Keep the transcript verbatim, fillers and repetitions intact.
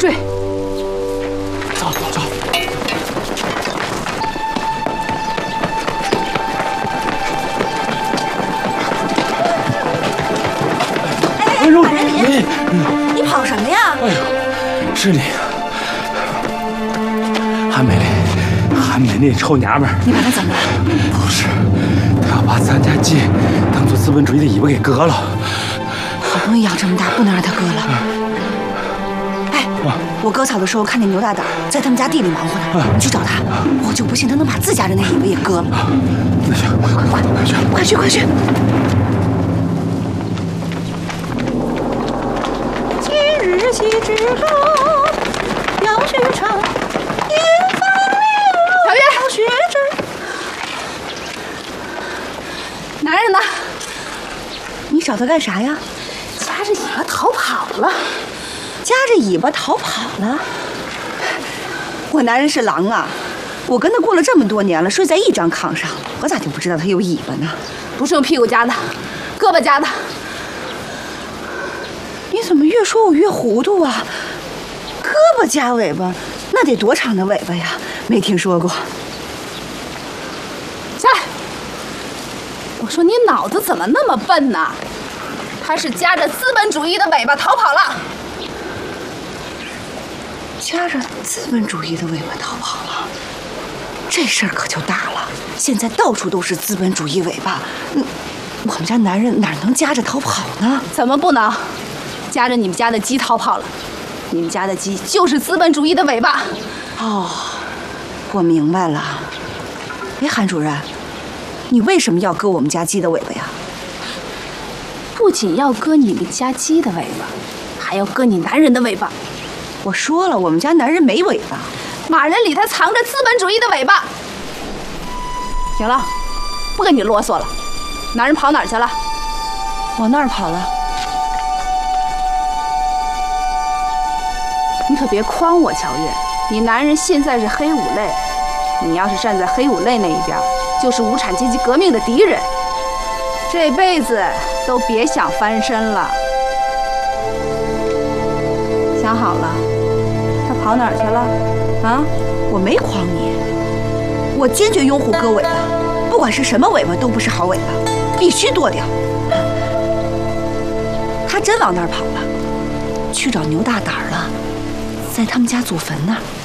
追。 走走走。 哎呦，你你跑什么呀？ 哎呦，是你，韩美丽，韩美丽臭娘们儿！ 你把她怎么了？ 不是，她要把咱家鸡当做资本主义的尾巴给割了。 好不容易养这么大，不能让她割了。哎，我割草的时候看见牛大胆在他们家地里忙活呢，你去找他，我就不信他能把自家人的尾巴也割了。 那行，快快快快去， 快去快去！ 日期之后要去唱烟风流。 小月， 学着。 男人呢？ 你找他干啥呀？ 夹着尾巴逃跑了。 夹着尾巴逃跑了？我男人是狼啊！我跟他过了这么多年了，睡在一张炕上，我咋就不知道他有尾巴呢？ 不是用屁股夹的，胳膊夹的。 你怎么越说我越糊涂啊？胳膊夹尾巴，那得多长的尾巴呀？没听说过。 下来！我说你脑子怎么那么笨呢？他是夹着资本主义的尾巴逃跑了。 夹着资本主义的尾巴逃跑了，这事儿可就大了。现在到处都是资本主义尾巴，嗯，我们家男人哪能夹着逃跑呢？ 怎么不能？ 夹着你们家的鸡逃跑了，你们家的鸡就是资本主义的尾巴。 哦，我明白了。哎，韩主任，你为什么要割我们家鸡的尾巴呀？ 不仅要割你们家鸡的尾巴，还要割你男人的尾巴。 我说了，我们家男人没尾巴， 马人里他藏着资本主义的尾巴。行了，不跟你啰嗦了，男人跑哪儿去了？ 往那儿跑了。 你可别诓我，乔月，你男人现在是黑五类，你要是站在黑五类那一边，就是无产阶级革命的敌人，这辈子都别想翻身了。想好了，他跑哪儿去了？啊？ 我没诓你，我坚决拥护割尾巴，不管是什么尾巴都不是好尾巴，必须剁掉。他真往那儿跑了，去找牛大胆了。 在他们家祖坟那儿。